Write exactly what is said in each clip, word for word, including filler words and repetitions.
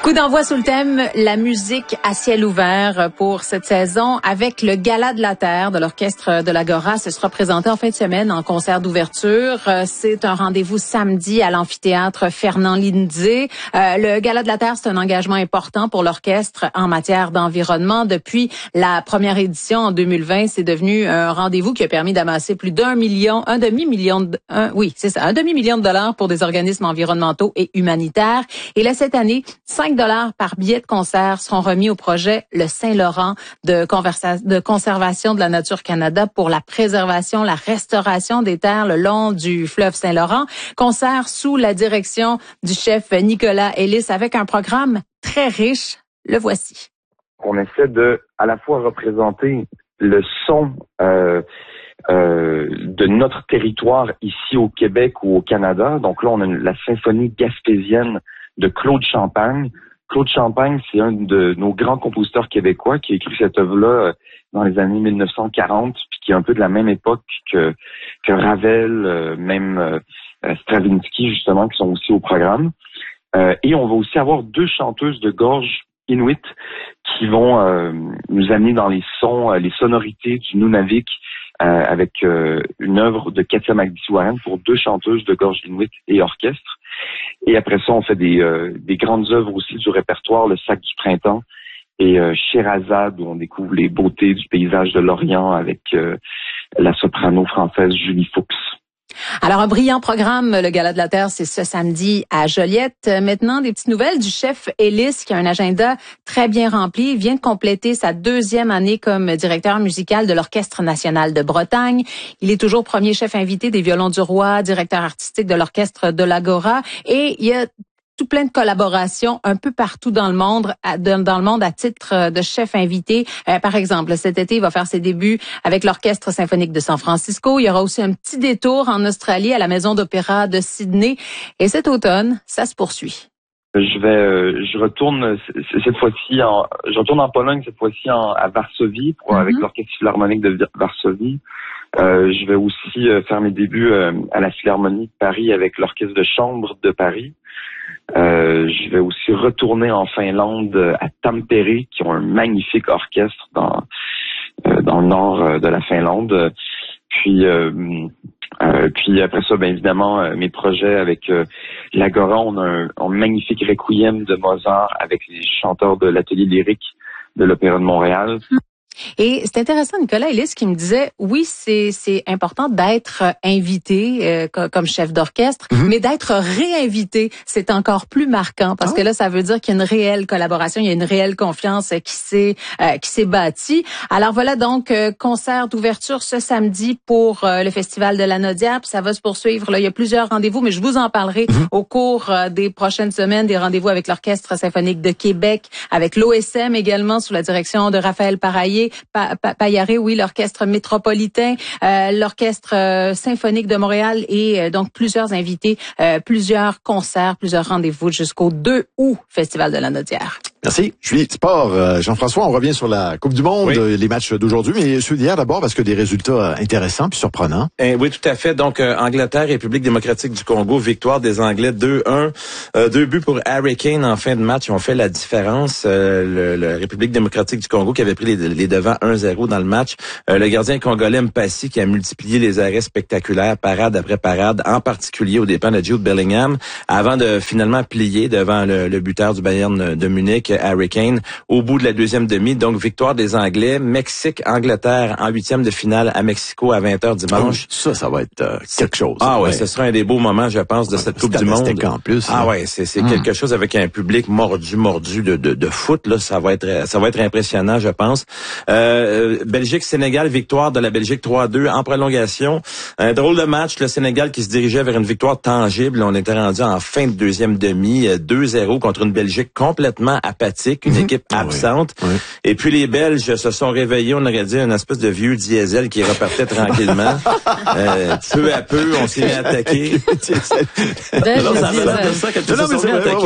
Coup d'envoi sous le thème la musique à ciel ouvert pour cette saison avec le Gala de la Terre de l'Orchestre de l'Agora. Ce sera présenté en fin de semaine en concert d'ouverture. C'est un rendez-vous samedi à l'amphithéâtre Fernand Lindsay. Euh, le Gala de la Terre, c'est un engagement important pour l'orchestre en matière d'environnement. Depuis la première édition en deux mille vingt, c'est devenu un rendez-vous qui a permis d'amasser plus d'un million, un demi-million, de, un, oui, c'est ça, un demi-million de dollars pour des organismes environnementaux et humanitaires. Et là, cette année, cinq dollars par billet de concert seront remis au projet Le Saint-Laurent de, conversa- de conservation de la nature Canada pour la préservation, la restauration des terres le long du fleuve Saint-Laurent. Concert sous la direction du chef Nicolas Ellis avec un programme très riche. Le voici. On essaie de à la fois représenter le son euh, euh, de notre territoire ici au Québec ou au Canada. Donc là, on a une, la symphonie gaspésienne de Claude Champagne. Claude Champagne, c'est un de nos grands compositeurs québécois qui a écrit cette œuvre-là dans les années mille neuf cent quarante, puis qui est un peu de la même époque que, que Ravel, euh, même euh, Stravinsky, justement, qui sont aussi au programme. Euh, et on va aussi avoir deux chanteuses de gorge inuit qui vont euh, nous amener dans les sons, euh, les sonorités du Nunavik euh, avec euh, une œuvre de Katia Magdiswaran pour deux chanteuses de gorge inuit et orchestre. Et après ça, on fait des, euh, des grandes œuvres aussi du répertoire, Le Sac du Printemps et euh, Sherazade, où on découvre les beautés du paysage de l'Orient avec euh, la soprano française Julie Fuchs. Alors, un brillant programme, le Gala de la Terre, c'est ce samedi à Joliette. Maintenant, des petites nouvelles du chef Ellis, qui a un agenda très bien rempli. Il vient de compléter sa deuxième année comme directeur musical de l'Orchestre national de Bretagne. Il est toujours premier chef invité des Violons du Roi, directeur artistique de l'Orchestre de l'Agora. Et il y a tout plein de collaborations un peu partout dans le monde, à, de, dans le monde à titre de chef invité. Euh, par exemple, cet été, il va faire ses débuts avec l'Orchestre symphonique de San Francisco. Il y aura aussi un petit détour en Australie à la Maison d'Opéra de Sydney. Et cet automne, ça se poursuit. Je vais, euh, je retourne cette fois-ci, en, je retourne en Pologne cette fois-ci en, à Varsovie pour mm-hmm. avec l'Orchestre Philharmonique de Varsovie. Euh, je vais aussi euh, faire mes débuts euh, à la Philharmonie de Paris avec l'Orchestre de chambre de Paris. Euh, je vais aussi retourner en Finlande à Tampere, qui ont un magnifique orchestre dans euh, dans le nord euh, de la Finlande. Puis euh, euh, puis après ça, bien évidemment, euh, mes projets avec euh, l'Agora, on a un, un magnifique requiem de Mozart avec les chanteurs de l'Atelier lyrique de l'Opéra de Montréal. Et c'est intéressant, Nicolas Ellis, qui me disait, oui, c'est c'est important d'être invité euh, co- comme chef d'orchestre, mm-hmm. mais d'être réinvité, c'est encore plus marquant parce oh. que là, ça veut dire qu'il y a une réelle collaboration, il y a une réelle confiance qui s'est euh, qui s'est bâtie. Alors voilà donc euh, concert d'ouverture ce samedi pour euh, le Festival de la Naudière, puis ça va se poursuivre. Là, il y a plusieurs rendez-vous, mais je vous en parlerai mm-hmm. au cours euh, des prochaines semaines, des rendez-vous avec l'Orchestre symphonique de Québec, avec l'O S M également sous la direction de Raphaël Paraillé. Pa- pa- Payaré, oui, l'Orchestre métropolitain, euh, l'Orchestre euh, symphonique de Montréal et euh, donc plusieurs invités, euh, plusieurs concerts, plusieurs rendez-vous jusqu'au deux août, Festival de la Naudière. Merci. Julie, sport. Euh, Jean-François, on revient sur la Coupe du Monde, oui. euh, les matchs d'aujourd'hui, mais ceux d'hier d'abord parce que des résultats intéressants puis surprenants. Eh oui, tout à fait. Donc, euh, Angleterre, République démocratique du Congo, victoire des Anglais deux un. Euh, deux buts pour Harry Kane en fin de match. Ils ont fait la différence. Euh, le, le République démocratique du Congo qui avait pris les, les devants un zéro dans le match. Euh, le gardien congolais Mpassi qui a multiplié les arrêts spectaculaires, parade après parade, en particulier aux dépens de Jude Bellingham, avant de finalement plier devant le, le buteur du Bayern de Munich, Harry Kane, au bout de la deuxième demi. Donc, victoire des Anglais. Mexique, Angleterre en huitième de finale à Mexico à vingt heures dimanche. Oh, ça, ça va être euh, quelque chose. Ah ouais, ouais, ce sera un des beaux moments, je pense, de ouais, cette Coupe du Monde. En plus, ah là. ouais, c'est, c'est hum. quelque chose avec un public mordu, mordu de, de, de foot. Là, ça va être, ça va être impressionnant, je pense. Euh, Belgique-Sénégal, victoire de la Belgique trois à deux en prolongation. Un drôle de match, le Sénégal qui se dirigeait vers une victoire tangible. On était rendu en fin de deuxième demi, deux zéro contre une Belgique complètement apathique, une mm-hmm. équipe absente. Oui. Oui. Et puis les Belges se sont réveillés, on aurait dit, une espèce de vieux diesel qui repartait tranquillement. euh, peu à peu, on s'est mis à attaquer. non, ça ça, ça, ça, ça, ça, ça, ça, ça, ça, ça, ça, ça,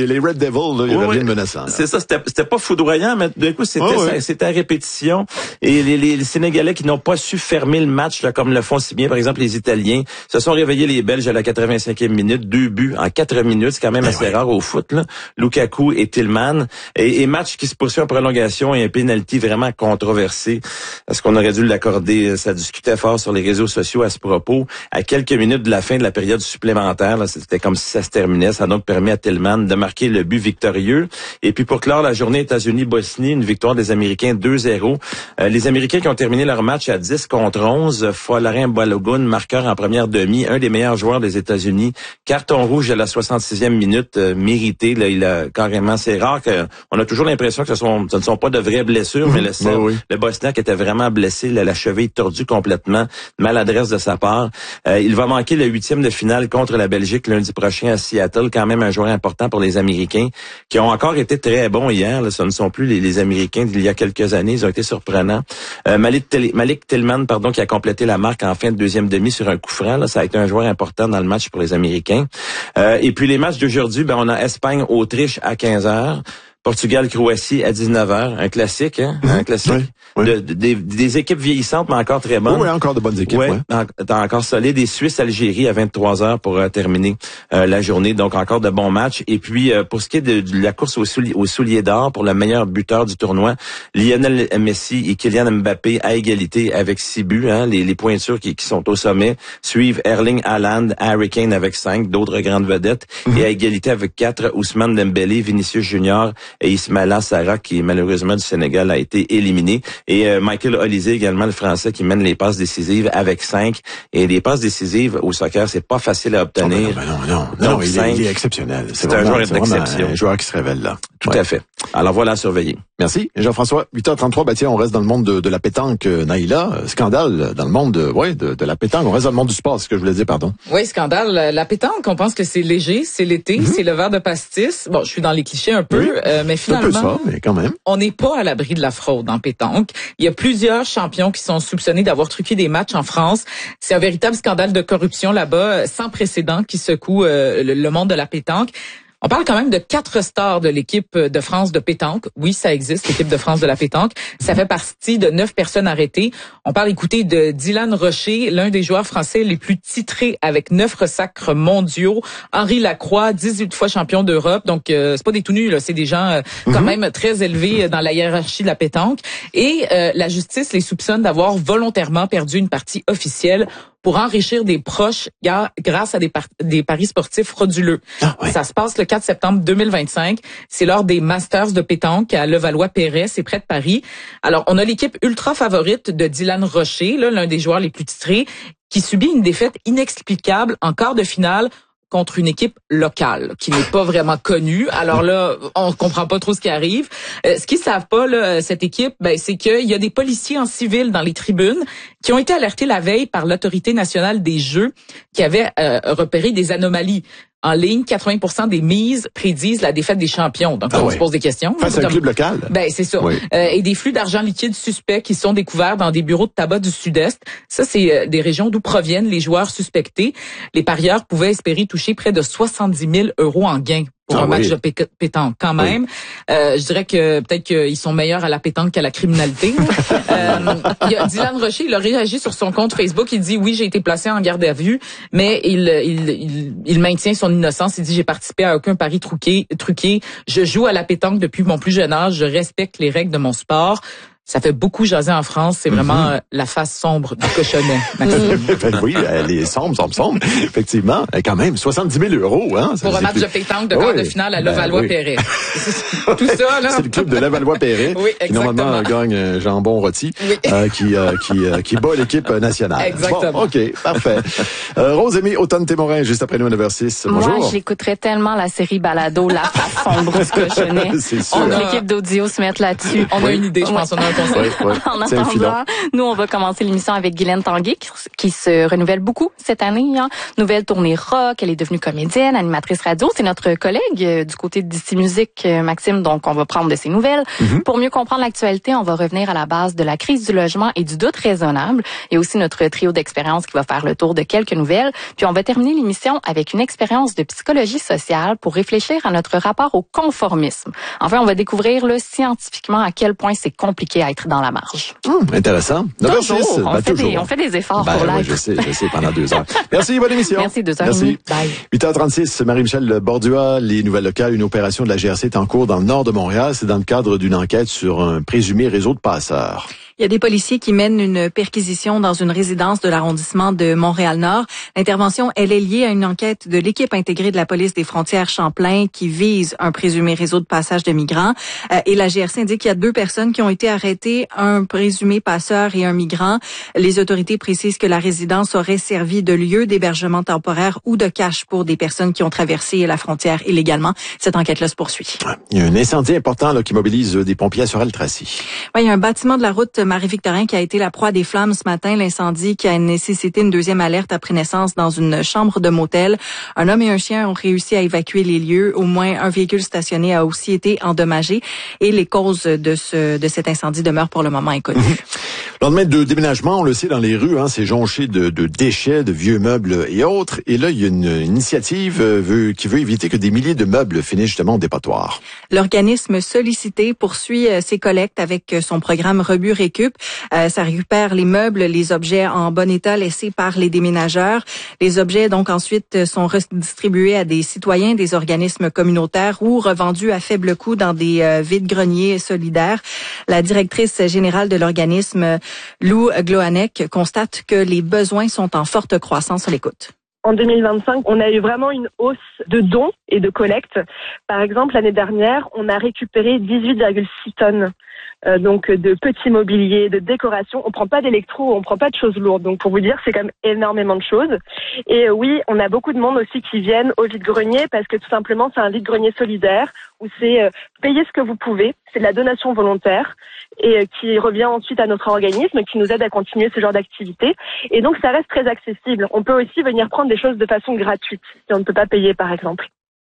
les, les Red Devils, là, il y avait oui, rien de menaçant. C'est ça, c'était, c'était pas foudroyant, mais d'un coup, c'était, oh, oui. c'était à répétition. Et les, les, les Sénégalais qui n'ont pas su fermer le match, là, comme le font si bien, par exemple, les Italiens, se sont réveillés les Belges à la quatre-vingt-cinquième minute, deux buts en quatre minutes, c'est quand même ben assez oui. rare au foot, là. Lukaku et Tillman. Et, et match qui se poursuit en prolongation et un pénalty vraiment controversé. Est-ce qu'on aurait dû l'accorder? Ça discutait fort sur les réseaux sociaux à ce propos. À quelques minutes de la fin de la période supplémentaire, là, c'était comme si ça se terminait. Ça a donc permis à Tillman de marquer le but victorieux. Et puis pour clore la journée États-Unis-Bosnie, une victoire des Américains deux zéro. Euh, les Américains qui ont terminé leur match à dix contre onze. Folarin Balogun, marqueur en première demi, un des meilleurs joueurs des États-Unis. Carton rouge à la soixante-sixième minute, euh, mérité. Là, il a carrément, c'est rare que, on a toujours l'impression que ce, sont, ce ne sont pas de vraies blessures, mais le, oui, oui. le Bosniaque était vraiment blessé, la, la cheville tordue complètement, maladresse de sa part. Euh, il va manquer le huitième de finale contre la Belgique lundi prochain à Seattle, quand même un joueur important pour les Américains, qui ont encore été très bons hier. Là, ce ne sont plus les, les Américains d'il y a quelques années, ils ont été surprenants. Euh, Malik, Tel- Malik Tillman, pardon, qui a complété la marque en fin de deuxième demi sur un coup franc. Là, ça a été un joueur important dans le match pour les Américains. Euh, et puis les matchs d'aujourd'hui, ben on a Espagne-Autriche à quinze heures. Portugal-Croatie à dix-neuf heures, un classique, hein, mmh, un classique. Oui, oui. De, de, des, des équipes vieillissantes, mais encore très bonnes. Oui, encore de bonnes équipes. Ouais, ouais. en, encore solide. Et Suisse-Algérie à vingt-trois heures pour euh, terminer euh, la journée. Donc encore de bons matchs. Et puis euh, pour ce qui est de, de la course au soulier, au soulier d'or pour le meilleur buteur du tournoi, Lionel Messi et Kylian Mbappé à égalité avec six buts. Hein, les, les pointures qui, qui sont au sommet suivent Erling Haaland, Harry Kane avec cinq, d'autres grandes vedettes, mmh. et à égalité avec quatre, Ousmane Dembélé, Vinicius Junior et Ismaïla Sarr, qui malheureusement du Sénégal a été éliminé. Et euh, Michael Olise également, le Français, qui mène les passes décisives avec cinq. Et les passes décisives au soccer, c'est pas facile à obtenir. Oh, ben non, non, non, non, non, il, est, il est exceptionnel. C'est, c'est vraiment, un joueur d'exception. Un joueur qui se révèle là. Tout ouais. à fait. Alors voilà à surveiller. Merci. Jean-François, huit heures trente-trois, bah tiens, on reste dans le monde de, de la pétanque, Naïla. Scandale dans le monde de, ouais, de, de la pétanque. On reste dans le monde du sport, c'est ce que je voulais dire, pardon. Oui, scandale. La pétanque, on pense que c'est léger, c'est l'été, mm-hmm. c'est le verre de pastis. Bon, je suis dans les clichés un peu, oui, euh, mais finalement, un peu ça, mais quand même. On n'est pas à l'abri de la fraude en pétanque. Il y a plusieurs champions qui sont soupçonnés d'avoir truqué des matchs en France. C'est un véritable scandale de corruption là-bas, sans précédent, qui secoue euh, le, le monde de la pétanque. On parle quand même de quatre stars de l'équipe de France de pétanque. Oui, ça existe, l'équipe de France de la pétanque. Ça fait partie de neuf personnes arrêtées. On parle, écoutez, de Dylan Rocher, l'un des joueurs français les plus titrés avec neuf sacres mondiaux. Henri Lacroix, dix-huit fois champion d'Europe. Donc, euh, c'est pas des tout nus, là. C'est des gens euh, quand mm-hmm. même très élevés dans la hiérarchie de la pétanque. Et euh, la justice les soupçonne d'avoir volontairement perdu une partie officielle pour enrichir des proches grâce à des, par- des paris sportifs frauduleux. Ah, ouais. Ça se passe le quatre septembre deux mille vingt-cinq. C'est lors des Masters de pétanque à Levallois-Perret, c'est près de Paris. Alors, on a l'équipe ultra favorite de Dylan Rocher, là, l'un des joueurs les plus titrés, qui subit une défaite inexplicable en quart de finale contre une équipe locale qui n'est pas vraiment connue. Alors là, on comprend pas trop ce qui arrive. Euh, ce qu'ils savent pas, là, cette équipe, ben, c'est qu'il y a des policiers en civil dans les tribunes qui ont été alertés la veille par l'Autorité nationale des jeux qui avait euh, repéré des anomalies. En ligne, quatre-vingts pour cent des mises prédisent la défaite des champions. Donc, ah on oui. se pose des questions. Face à un club local. Ben, c'est ça. Oui. Euh, et des flux d'argent liquide suspects qui sont découverts dans des bureaux de tabac du Sud-Est. Ça, c'est euh, des régions d'où proviennent les joueurs suspectés. Les parieurs pouvaient espérer toucher près de soixante-dix mille euros en gains pour ah un oui. match de pé- pétanque. Quand même, oui. euh, je dirais que peut-être qu'ils sont meilleurs à la pétanque qu'à la criminalité. euh, il y a Dylan Rocher, il a réagi sur son compte Facebook. Il dit, oui, j'ai été placé en garde à vue, mais il, il, il, il maintient son innocence. Il dit, j'ai participé à aucun pari truqué, truqué. Je joue à la pétanque depuis mon plus jeune âge. Je respecte les règles de mon sport. Ça fait beaucoup jaser en France. C'est vraiment mm-hmm. euh, la face sombre du cochonnet. ben oui, elle est sombre, sombre, sombre. Effectivement, quand même, soixante-dix mille euros. Hein, pour un match plus... de pétanque de quart oui. de finale à ben Levallois-Perret. Oui. Tout ça, là. C'est le club de Levallois-Perret oui, qui normalement gagne un jambon rôti, oui. euh, qui, euh, qui, euh, qui bat l'équipe nationale. Exactement. Bon, OK, parfait. Euh, Rose-Aimée Automne-Témorin, juste après nous à neuf heures six. Bonjour. Moi, j'écouterais tellement la série Balado, la face sombre du cochonnet. C'est sûr. On a l'équipe d'audio se mettre là-dessus. On a une idée, je pense. On a un qu'on sait. Oui, oui. En C'est un filon. attendant, nous, on va commencer l'émission avec Guylaine Tanguay, qui, qui se renouvelle beaucoup cette année. Hein. Nouvelle tournée rock, elle est devenue comédienne, animatrice radio. C'est notre collègue euh, du côté de D'ici Musique, euh, Maxime, donc on va prendre de ses nouvelles. Mm-hmm. Pour mieux comprendre l'actualité, on va revenir à la base de la crise du logement et du doute raisonnable. Il y a aussi notre trio d'expériences qui va faire le tour de quelques nouvelles. Puis on va terminer l'émission avec une expérience de psychologie sociale pour réfléchir à notre rapport au conformisme. Enfin, on va découvrir là, scientifiquement à quel point c'est compliqué à être dans la marge. Hum, intéressant. Toujours, on, ben, fait toujours. Des, on fait des efforts ben, pour l'être. Oui, je sais, je sais, pendant deux heures. Merci, bonne émission. Merci, deux heures Merci. et demie. Bye. huit heures trente-six, Marie-Michel Bordua, les nouvelles locales, une opération de la G R C est en cours dans le nord de Montréal. C'est dans le cadre d'une enquête sur un présumé réseau de passeurs. Il y a des policiers qui mènent une perquisition dans une résidence de l'arrondissement de Montréal-Nord. L'intervention, elle est liée à une enquête de l'équipe intégrée de la police des frontières Champlain qui vise un présumé réseau de passage de migrants. Euh, et la G R C indique qu'il y a deux personnes qui ont été arrêtées, un présumé passeur et un migrant. Les autorités précisent que la résidence aurait servi de lieu d'hébergement temporaire ou de cache pour des personnes qui ont traversé la frontière illégalement. Cette enquête-là se poursuit. Il y a un incendie important là, qui mobilise des pompiers à Sorel-Tracy. Ouais, il y a un bâtiment de la route Marie-Victorin qui a été la proie des flammes ce matin. L'incendie qui a nécessité une deuxième alerte après naissance dans une chambre de motel. Un homme et un chien ont réussi à évacuer les lieux. Au moins un véhicule stationné a aussi été endommagé. Et les causes de ce de cet incendie demeurent pour le moment inconnues. Lendemain de déménagement, on le sait, dans les rues, hein, c'est jonché de, de déchets, de vieux meubles et autres. Et là, il y a une initiative euh, veut, qui veut éviter que des milliers de meubles finissent justement au dépotoir. L'organisme sollicité poursuit euh, ses collectes avec euh, son programme Rebut Récup. Euh, ça récupère les meubles, les objets en bon état laissés par les déménageurs. Les objets, donc, ensuite sont redistribués à des citoyens, des organismes communautaires ou revendus à faible coût dans des euh, vides-greniers solidaires. La directrice générale de l'organisme, Lou Gloanek, constate que les besoins sont en forte croissance. On l'écoute. En deux mille vingt-cinq, on a eu vraiment une hausse de dons et de collectes. Par exemple, l'année dernière, on a récupéré dix-huit virgule six tonnes euh, donc de petits mobiliers, de décorations. On prend pas d'électro, on prend pas de choses lourdes. Donc pour vous dire, c'est quand même énormément de choses. Et euh, oui, on a beaucoup de monde aussi qui viennent au vide-grenier parce que tout simplement, c'est un vide-grenier solidaire où c'est euh, payer ce que vous pouvez. C'est de la donation volontaire et euh, qui revient ensuite à notre organisme qui nous aide à continuer ce genre d'activité. Et donc, ça reste très accessible. On peut aussi venir prendre des choses de façon gratuite si on ne peut pas payer, par exemple.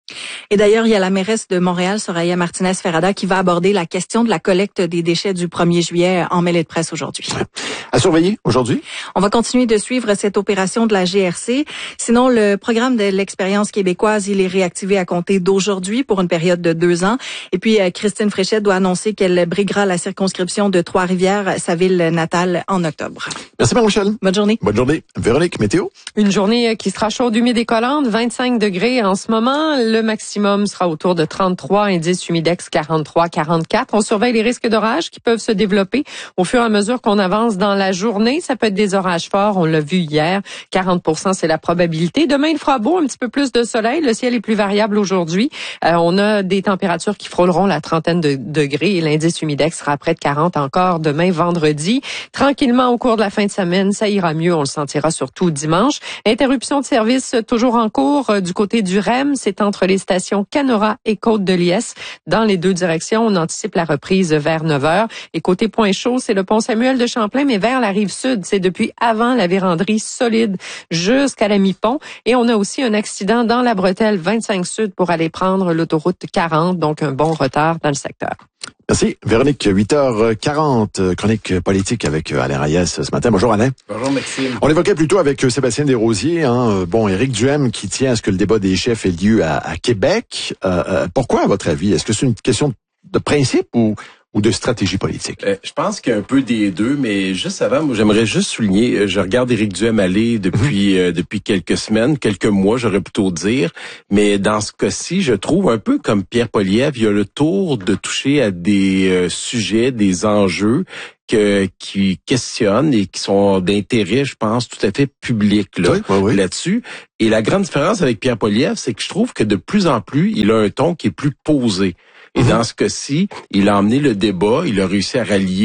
Et d'ailleurs, il y a la mairesse de Montréal, Soraya Martinez-Ferrada, qui va aborder la question de la collecte des déchets du premier juillet en mêlée de presse aujourd'hui. À surveiller aujourd'hui? On va continuer de suivre cette opération de la G R C. Sinon, le programme de l'expérience québécoise, il est réactivé à compter d'aujourd'hui pour une période de deux ans. Et puis, Christine Fréchette doit annoncer qu'elle briguera la circonscription de Trois-Rivières, sa ville natale, en octobre. Merci, Marie-Michel. Bonne journée. Bonne journée. Véronique, météo? Une journée qui sera chaude, humide et collante, vingt-cinq degrés en ce moment. Le maximum sera autour de trente-trois, indice humidex quarante-trois, quarante-quatre. On surveille les risques d'orage qui peuvent se développer au fur et à mesure qu'on avance dans la journée. Ça peut être des orages forts, on l'a vu hier. quarante pour cent, c'est la probabilité. Demain, il fera beau, un petit peu plus de soleil. Le ciel est plus variable aujourd'hui. Euh, on a des températures qui frôleront la trentaine de degrés et l'indice humidex sera près de quarante encore demain, vendredi. Tranquillement, au cours de la fin de semaine, ça ira mieux. On le sentira surtout dimanche. Interruption de service toujours en cours euh, du côté du R E M. C'est entre les stations Canora et Côte-de-Liesse. Dans les deux directions, on anticipe la reprise vers neuf heures. Et côté point chaud, c'est le pont Samuel de Champlain, mais vers la rive sud. C'est depuis avant la véranderie solide jusqu'à la mi-pont. Et on a aussi un accident dans la bretelle vingt-cinq sud pour aller prendre l'autoroute quarante. Donc, un bon retard dans le secteur. Merci. Véronique, huit heures quarante, chronique politique avec Alain Reyes ce matin. Bonjour Alain. Bonjour Maxime. On évoquait plutôt avec Sébastien Desrosiers, hein, bon, Éric Duhaime qui tient à ce que le débat des chefs ait lieu à, à Québec. Euh, euh, pourquoi, à votre avis? Est-ce que c'est une question de principe ou ou de stratégie politique? Euh, je pense qu'il y a un peu des deux, mais juste avant, moi, j'aimerais juste souligner, je regarde Éric Duhaime aller depuis euh, depuis quelques semaines, quelques mois, j'aurais plutôt dire, mais dans ce cas-ci, je trouve un peu comme Pierre Poilievre, il y a le tour de toucher à des euh, sujets, des enjeux que, qui questionnent et qui sont d'intérêt, je pense, tout à fait public là, oui, oui, oui. là-dessus. Et la grande différence avec Pierre Poilievre, c'est que je trouve que de plus en plus, il a un ton qui est plus posé. Et mmh. dans ce cas-ci, il a emmené le débat, il a réussi à rallier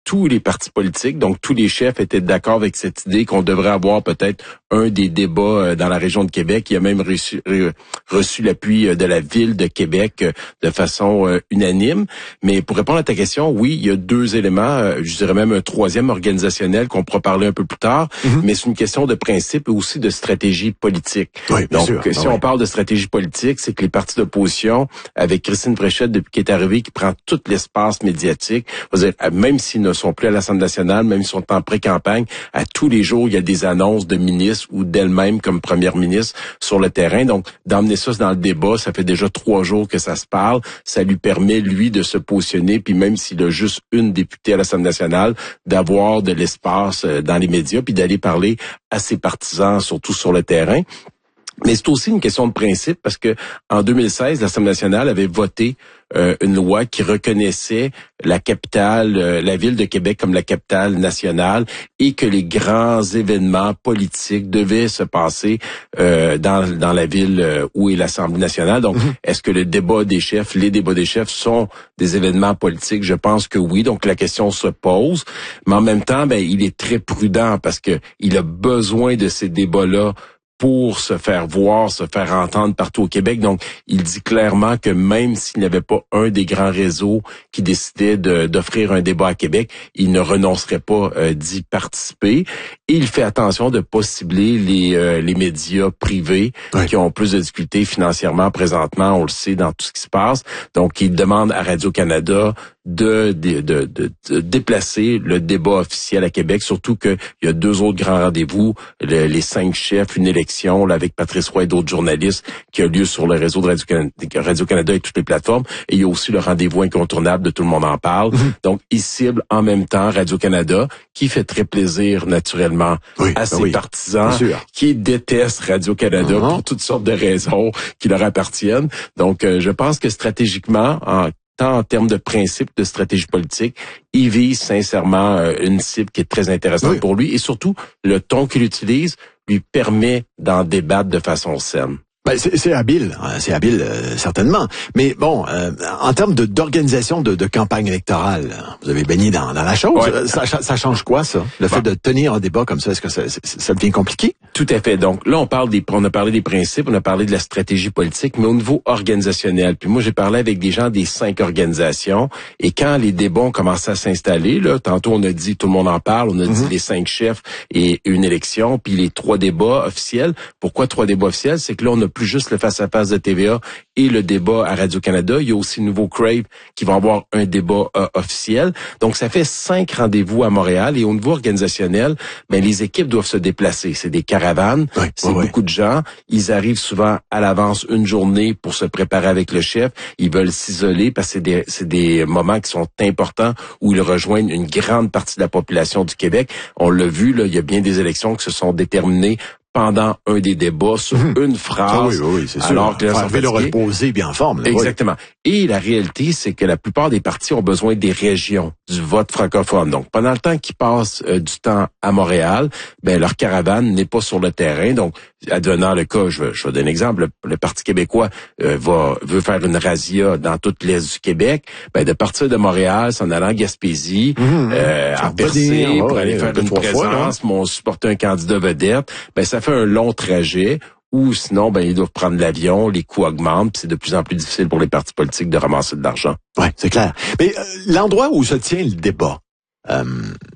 tous les partis politiques, donc tous les chefs étaient d'accord avec cette idée qu'on devrait avoir peut-être un des débats dans la région de Québec. Il a même reçu, reçu l'appui de la ville de Québec de façon unanime. Mais pour répondre à ta question, oui, il y a deux éléments, je dirais même un troisième organisationnel qu'on pourra parler un peu plus tard, mm-hmm. mais c'est une question de principe et aussi de stratégie politique. Oui, bien donc, sûr. si ah, on oui. parle de stratégie politique, c'est que les partis d'opposition, avec Christine Fréchette, depuis qu'elle est arrivée, qui prend tout l'espace médiatique, dire, même s'ils ne sont plus à l'Assemblée nationale, même s'ils sont en pré-campagne, à tous les jours, il y a des annonces de ministres ou d'elle-même comme première ministre sur le terrain. Donc, d'emmener ça dans le débat, ça fait déjà trois jours que ça se parle. Ça lui permet, lui, de se positionner, puis même s'il a juste une députée à l'Assemblée nationale, d'avoir de l'espace dans les médias, puis d'aller parler à ses partisans, surtout sur le terrain. Mais c'est aussi une question de principe parce que en deux mille seize, l'Assemblée nationale avait voté euh, une loi qui reconnaissait la capitale, euh, la ville de Québec comme la capitale nationale et que les grands événements politiques devaient se passer euh, dans dans la ville euh, où est l'Assemblée nationale. Donc, mm-hmm. est-ce que le débat des chefs, les débats des chefs sont des événements politiques? Je pense que oui. Donc, la question se pose. Mais en même temps, ben, il est très prudent parce que il a besoin de ces débats-là pour se faire voir, se faire entendre partout au Québec. Donc, il dit clairement que même s'il n'y avait pas un des grands réseaux qui décidait de, d'offrir un débat à Québec, il ne renoncerait pas euh, d'y participer. Et il fait attention de ne pas cibler les, euh, les médias privés oui. qui ont plus de difficultés financièrement présentement, on le sait dans tout ce qui se passe. Donc, il demande à Radio-Canada de, de, de, de, de déplacer le débat officiel à Québec, surtout qu'il y a deux autres grands rendez-vous, le, les cinq chefs, une élection là, avec Patrice Roy et d'autres journalistes qui a lieu sur le réseau de Radio-Canada, Radio-Canada et toutes les plateformes. Et il y a aussi le rendez-vous incontournable de Tout le monde en parle. Mm-hmm. Donc, il cible en même temps Radio-Canada, qui fait très plaisir naturellement oui, à ses oui, partisans, qui détestent Radio-Canada mm-hmm. pour toutes sortes de raisons qui leur appartiennent. Donc, euh, je pense que stratégiquement, en tant en termes de principe, de stratégie politique, il vise sincèrement euh, une cible qui est très intéressante oui. pour lui. Et surtout, le ton qu'il utilise lui permet d'en débattre de façon saine. Ben, c'est, c'est habile, c'est habile euh, certainement. Mais bon, euh, en termes de, d'organisation de, de campagne électorale, vous avez baigné dans, dans la chose. Ouais. Ça, ça change quoi, ça? Le bon. fait de tenir un débat comme ça, est-ce que ça, ça devient compliqué? Tout à fait. Donc là, on parle des, on a parlé des principes, on a parlé de la stratégie politique, mais au niveau organisationnel. Puis moi, j'ai parlé avec des gens des cinq organisations, et quand les débats ont commencé à s'installer, là, tantôt on a dit tout le monde en parle, on a mm-hmm. dit les cinq chefs et une élection, puis les trois débats officiels. Pourquoi trois débats officiels? C'est que là, on a plus juste le face-à-face de T V A et le débat à Radio-Canada. Il y a aussi Nouveau Crave qui va avoir un débat euh, officiel. Donc, ça fait cinq rendez-vous à Montréal. Et au niveau organisationnel, ben les équipes doivent se déplacer. C'est des caravanes, oui, c'est oui, beaucoup oui. de gens. Ils arrivent souvent à l'avance une journée pour se préparer avec le chef. Ils veulent s'isoler parce que c'est des, c'est des moments qui sont importants où ils rejoignent une grande partie de la population du Québec. On l'a vu, là, il y a bien des élections qui se sont déterminées pendant un des débats sur mmh. une phrase. Ah oui, oui, c'est sûr. Alors que là, le reposer bien en forme. Là, exactement. Oui. Et la réalité, c'est que la plupart des partis ont besoin des régions, du vote francophone. Donc, pendant le temps qu'ils passent euh, du temps à Montréal, ben leur caravane n'est pas sur le terrain. Donc, advenant le cas, je vais, je vais donner un exemple, le, le Parti québécois euh, va veut faire une razzia dans toute l'est du Québec. Ben, de partir de Montréal, s'en allant à Gaspésie, mmh. euh, à Percé, oh, pour aller faire une présence, fois, mon supporter un candidat vedette, ben ça fait un long trajet. Ou sinon, ben ils doivent prendre l'avion, les coûts augmentent, puis c'est de plus en plus difficile pour les partis politiques de ramasser de l'argent. Oui, c'est clair. Mais euh, l'endroit où se tient le débat, euh,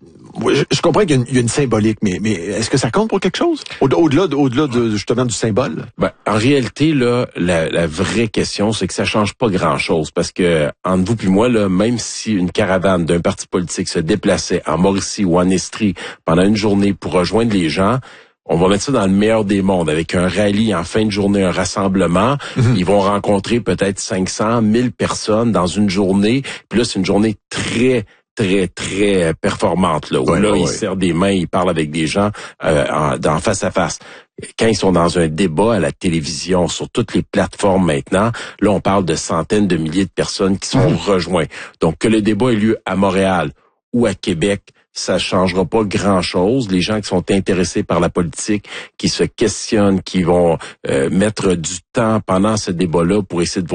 je, je comprends qu'il y a, une, il y a une symbolique, mais, mais est-ce que ça compte pour quelque chose? Au, au-delà, au-delà de, justement du symbole? Ben, en réalité, là, la, la vraie question, c'est que ça change pas grand-chose. Parce que, entre vous puis moi, là, même si une caravane d'un parti politique se déplaçait en Mauricie ou en Estrie pendant une journée pour rejoindre les gens, on va mettre ça dans le meilleur des mondes, avec un rallye en fin de journée, un rassemblement. Mm-hmm. Ils vont rencontrer peut-être cinq cents, mille personnes dans une journée. Puis là, c'est une journée très, très, très performante, là, où ouais, là, ouais. ils serrent des mains, ils parlent avec des gens euh, en, en face à face. Quand ils sont dans un débat à la télévision, sur toutes les plateformes maintenant, là, on parle de centaines de milliers de personnes qui sont mm-hmm. rejointes. Donc, que le débat ait lieu à Montréal ou à Québec, ça changera pas grand-chose. Les gens qui sont intéressés par la politique, qui se questionnent, qui vont euh, mettre du temps pendant ce débat-là pour essayer de